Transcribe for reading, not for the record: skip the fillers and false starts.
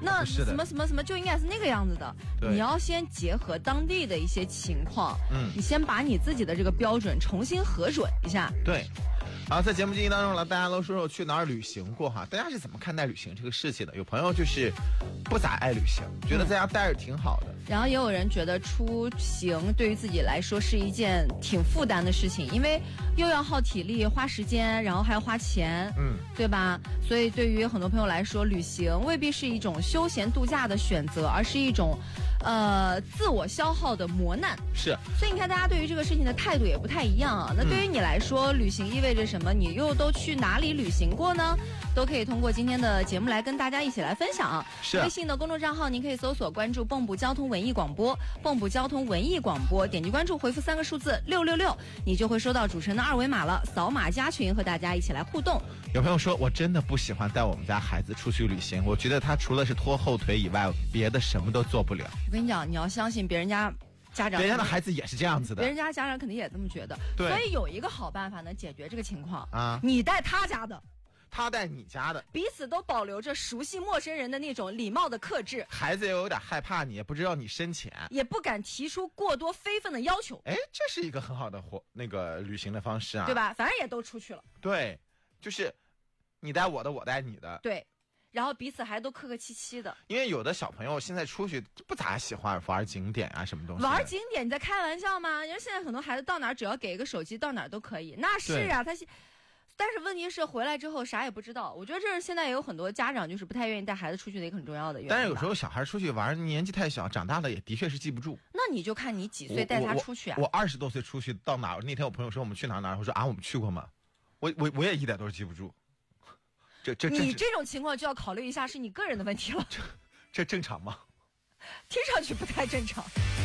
那什么就应该是那个样子的。你要先结合当地的一些情况，你先把你自己的这个标准重新核准一下。 对。好，在节目进行当中了，大家都说说去哪儿旅行过哈？大家是怎么看待旅行这个事情的？有朋友就是不咋爱旅行，觉得在家待着挺好的。 然后也有人觉得出行对于自己来说是一件挺负担的事情，因为又要耗体力、花时间，然后还要花钱，对吧？所以对于很多朋友来说，旅行未必是一种休闲度假的选择，而是一种自我消耗的磨难。 是。 所以你看，大家对于这个事情的态度也不太一样啊。那对于你来说，旅行意味着什么？你又都去哪里旅行过呢？都可以通过今天的节目来跟大家一起来分享。 是。 微信的公众账号您可以搜索关注蚌埠交通文艺广播，蚌埠交通文艺广播，点击关注，回复3个数字666，你就会收到主持人的2维码了，扫码加群和大家一起来互动。 有朋友说，我真的不喜欢带我们家孩子出去旅行，我觉得他除了是拖后腿以外，别的什么都做不了。 我跟你讲，你要相信别人家家长， 别人家的孩子也是这样子的， 别人家家长肯定也这么觉得。 对， 所以有一个好办法能解决这个情况啊， 你带他家的， 他带你家的， 彼此都保留着熟悉陌生人的那种礼貌的克制。 孩子也有点害怕你，也不知道你深浅， 也不敢提出过多非分的要求。 哎，这是一个很好的旅行的方式啊， 对吧？反正也都出去了。 对，就是你带我的，我带你的。 对。然后彼此还都客客气气的， 因为有的小朋友现在出去不咋喜欢玩景点啊，什么东西。 玩景点你在开玩笑吗？因为现在很多孩子到哪儿只要给一个手机，到哪儿都可以。那是啊，但是问题是回来之后啥也不知道。我觉得这是现在也有很多家长就是不太愿意带孩子出去的一个很重要的原因。 但是有时候小孩出去玩年纪太小，长大了也的确是记不住。 那你就看你几岁带他出去啊？ 我20多岁出去到哪儿？那天我朋友说我们去哪儿，我说啊我们去过吗？我也一点都是记不住。 你这种情况就要考虑一下是你个人的问题了。 这正常吗？ 听上去不太正常。